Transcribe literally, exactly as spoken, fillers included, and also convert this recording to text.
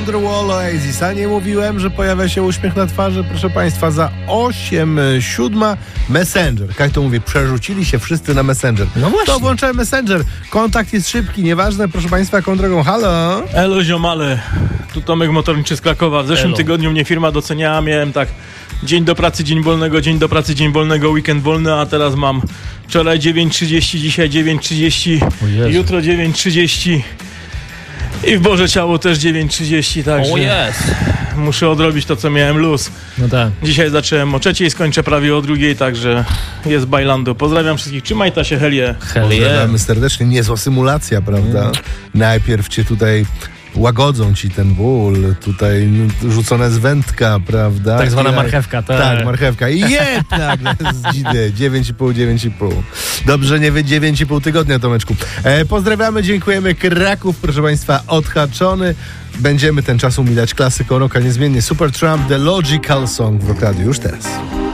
Wonderwall Oasisa. Nie mówiłem, że pojawia się uśmiech na twarzy. Proszę Państwa, za osiem siódma Messenger. Jak to mówię, przerzucili się wszyscy na Messenger. No właśnie. To włączamy Messenger. Kontakt jest szybki, nieważne, proszę Państwa, jaką drogą. Halo? Elo ziomale, tu Tomek Motorniczy z Krakowa. W zeszłym Elo. tygodniu mnie firma doceniała, miałem tak dzień do pracy, dzień wolnego, dzień do pracy, dzień wolnego, weekend wolny, a teraz mam wczoraj dziewięć trzydzieści, dzisiaj dziewięć trzydzieści, Jezu. jutro dziewięć trzydzieści i w Boże Ciało też dziewięć trzydzieści, także O jest. muszę odrobić to, co miałem luz. No tak. Dzisiaj zacząłem o trzeciej, skończę prawie o drugiej, także jest bailando. Pozdrawiam wszystkich, trzymaj ta się, helie. Hell yeah. Pozdrawiamy serdecznie. Niezła symulacja, prawda? Mm. Najpierw cię tutaj łagodzą ci ten ból, tutaj rzucone z wędka, prawda? Tak zwana I- marchewka, tak. Tak, marchewka. I jednak z dzidy, dziewięć i pół, dziewięć i pół. Dobrze, nie wy dziewięć i pół tygodnia, Tomeczku. E, pozdrawiamy, dziękujemy. Kraków, proszę Państwa, odhaczony. Będziemy ten czas umilać klasyką rocka niezmiennie. Supertramp, The Logical Song w Rockradiu już teraz.